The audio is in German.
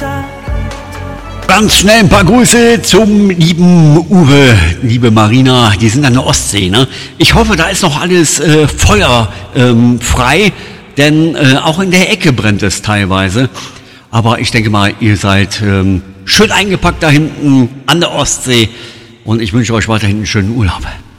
Ganz schnell ein paar Grüße zum lieben Uwe, liebe Marina, die sind an der Ostsee, ne? Ich hoffe, da ist noch alles feuerfrei, denn auch in der Ecke brennt es teilweise. Aber ich denke mal, ihr seid schön eingepackt da hinten an der Ostsee und ich wünsche euch weiterhin einen schönen Urlaub.